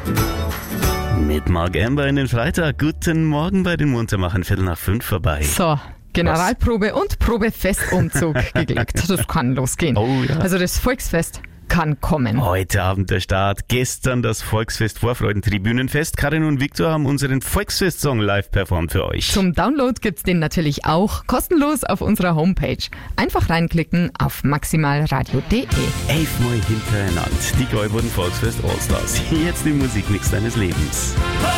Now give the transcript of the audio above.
Mit Marc Amber in den Freitag. Guten Morgen bei den Muntermachern, 4:45 vorbei. So, Generalprobe und Probefestumzug geglückt. Das kann losgehen. Oh ja. Also das Volksfest kann kommen. Heute Abend der Start, gestern das Volksfest Vorfreudentribünenfest. Karin und Viktor haben unseren Volksfest-Song live performt für euch. Zum Download gibt's den natürlich auch kostenlos auf unserer Homepage. Einfach reinklicken auf maximalradio.de. 11-mal hintereinander. Die Gäuboden Volksfest Allstars. Jetzt den Musikmix deines Lebens.